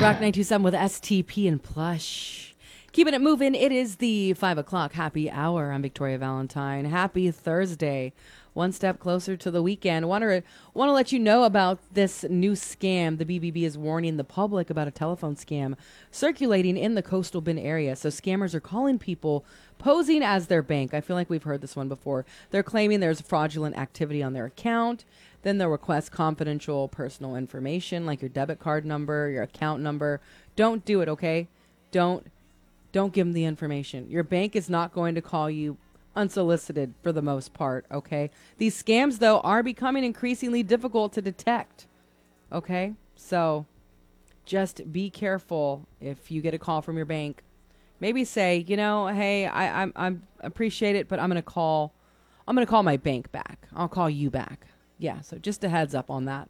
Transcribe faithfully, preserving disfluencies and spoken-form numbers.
Rock nine two seven with S T P and Plush. Keeping it moving. It is the five o'clock happy hour. I'm Victoria Valentine. Happy Thursday. One step closer to the weekend. Want to want to let you know about this new scam. The B B B is warning the public about a telephone scam circulating in the Coastal Bend area. So scammers are calling people posing as their bank. I feel like we've heard this one before. They're claiming there's fraudulent activity on their account. Then they'll request confidential personal information like your debit card number, your account number. Don't do it, okay? Don't don't give them the information. Your bank is not going to call you unsolicited for the most part, okay? These scams, though, are becoming increasingly difficult to detect, okay? So just be careful if you get a call from your bank. Maybe say, you know, hey, I I'm I'm appreciate it, but I'm gonna call I'm gonna call my bank back. I'll call you back. Yeah, so just a heads up on that.